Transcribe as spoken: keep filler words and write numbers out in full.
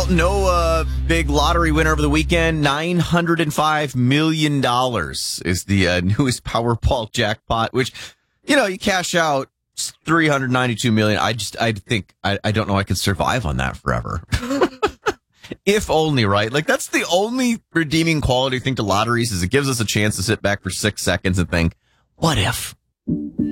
Well, no uh, big lottery winner over the weekend. nine hundred five million dollars is the uh, newest Powerball jackpot, which, you know, you cash out three hundred ninety-two million dollars. I just, I think, I, I don't know I could survive on that forever. If only, right? Like, that's the only redeeming quality thing to lotteries is it gives us a chance to sit back for six seconds and think, what if?